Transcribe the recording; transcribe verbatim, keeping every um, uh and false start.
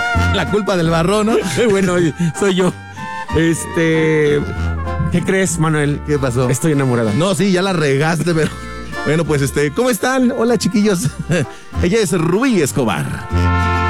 La culpa del barro, ¿no? Bueno, soy yo. Este... ¿Qué crees, Manuel? ¿Qué pasó? Estoy enamorada. No, sí, ya la regaste, pero... Bueno, pues este... ¿Cómo están? Hola, chiquillos. Ella es Rubí Escobar.